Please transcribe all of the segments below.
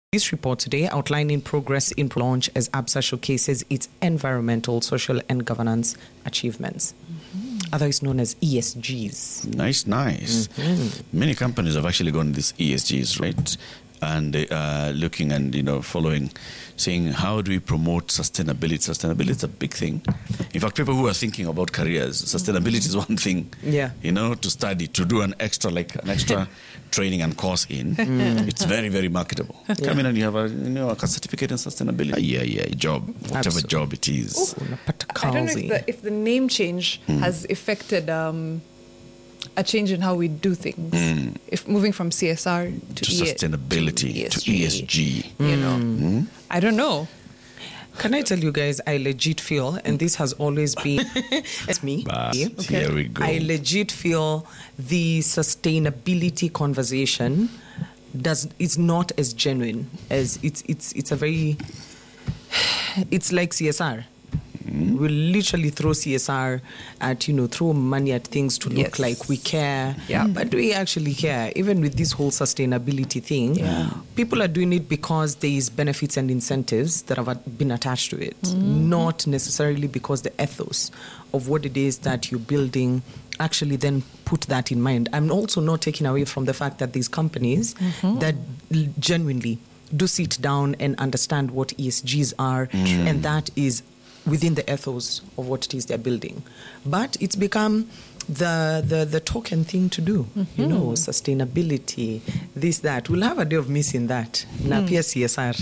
This report today outlining progress in launch as ABSA showcases its environmental, social and governance achievements, otherwise known as ESGs. Nice. Many companies have actually gone these ESGs, right? And they are looking and, following, saying, how do we promote sustainability? Sustainability is a big thing. In fact, people who are thinking about careers, sustainability is one thing, to study, to do an extra training and course in. It's very, very marketable. Come in and you have a certificate in sustainability. Job, whatever job it is. I don't know if the name change has affected a change in how we do things. If moving from CSR to sustainability to ESG. I don't know. Can I tell you guys, I legit feel, and this has always been, it's me. Here we go. I legit feel the sustainability conversation is not as genuine as it's a very, it's like CSR. We literally throw CSR at, throw money at things to look like we care. Yeah. But do we actually care? Even with this whole sustainability thing, people are doing it because there is benefits and incentives that have been attached to it, not necessarily because the ethos of what it is that you're building actually then put that in mind. I'm also not taking away from the fact that these companies that genuinely do sit down and understand what ESGs are, and that is within the ethos of what it is they're building. But it's become the token thing to do, sustainability, this, that. We'll have a day of missing that. Na pia CSR.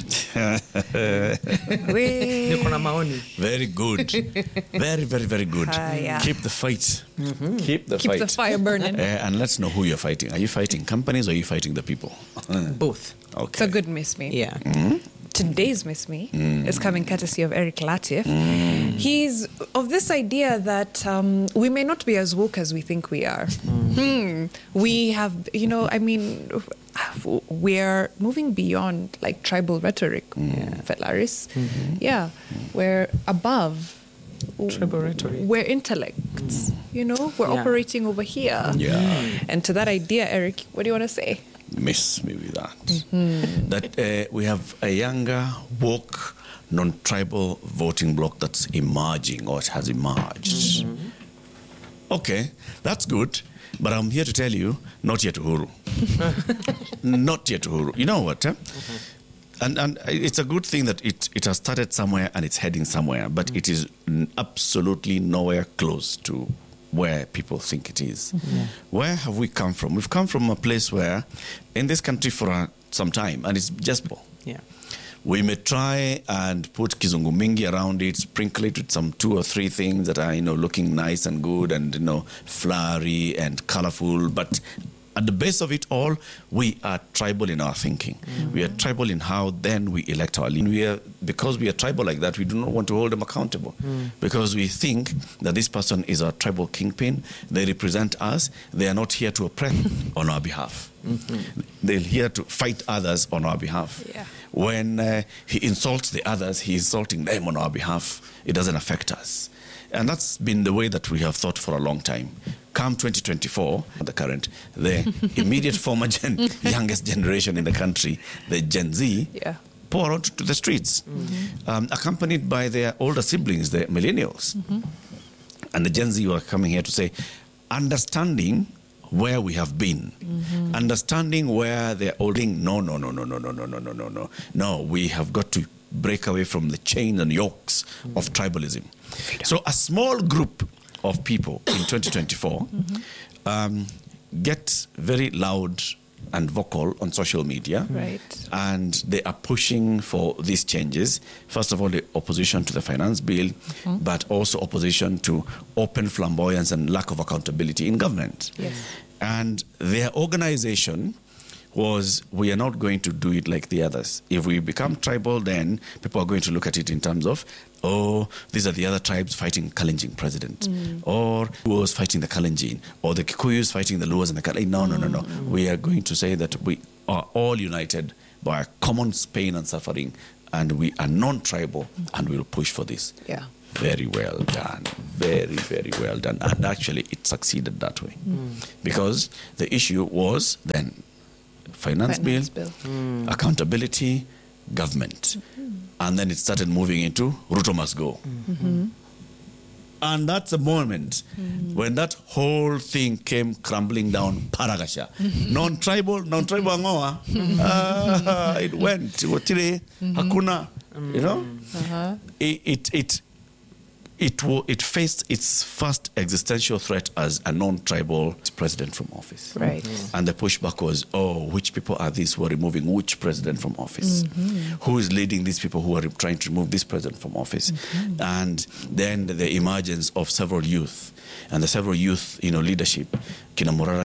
Very good. Very, very, very good. Keep the fight. Keep the fire burning. And let's know who you're fighting. Are you fighting companies or are you fighting the people? Both. Okay. It's a good Miss Me. Yeah. Today's Miss Me is coming courtesy of Eric Latif. He's of this idea that we may not be as woke as we think we are. We have, we're moving beyond like tribal rhetoric, Felaris. We're above tribal rhetoric. We're intellects, we're operating over here. And to that idea, Eric, what do you want to say? Miss me with that. That we have a younger, woke, non-tribal voting bloc that's emerging, or it has emerged. Okay, that's good. But I'm here to tell you, not yet Uhuru. Not yet Uhuru. You know what? And it's a good thing that it has started somewhere and it's heading somewhere, but it is absolutely nowhere close to where people think it is. Where have we come from? We've come from a place where, in this country for some time, and it's just, we may try and put kizungu mingi around it, sprinkle it with some 2 or 3 things that are, looking nice and good and, flowery and colorful, but at the base of it all, we are tribal in our thinking. We are tribal in how then we elect our leader. Because we are tribal like that, we do not want to hold them accountable. Because we think that this person is our tribal kingpin. They represent us. They are not here to oppress on our behalf. They're here to fight others on our behalf. When he insults the others, he's insulting them on our behalf. It doesn't affect us. And that's been the way that we have thought for a long time. Come 2024, the immediate former youngest generation in the country, the Gen Z, pour out to the streets, accompanied by their older siblings, the millennials. And the Gen Z were coming here to say, understanding where we have been, understanding where they're holding, no, we have got to break away from the chains and yokes of tribalism. So a small group of people in 2024 get very loud and vocal on social media. And they are pushing for these changes. First of all, the opposition to the finance bill, but also opposition to open flamboyance and lack of accountability in government. And their organization was, we are not going to do it like the others. If we become tribal, then people are going to look at it in terms of, these are the other tribes fighting Kalenjin president, or Luos fighting the Kalenjin, or the Kikuyus fighting the Luos and the Kalenjin. No. We are going to say that we are all united by a common pain and suffering, and we are non-tribal, and we'll push for this. Very well done. Very, very well done. And actually, it succeeded that way. Because the issue was then finance bill, accountability, government. And then it started moving into Ruto must go. And that's the moment when that whole thing came crumbling down, Paragasha. Non-tribal Ngoa, it went. Wotire, Hakuna, you know? It faced its first existential threat as a non-tribal president from office. Right. And the pushback was, which people are these who are removing which president from office? Who is leading these people who are trying to remove this president from office? And then the emergence of several youth, and the several youth, leadership, Kina Morara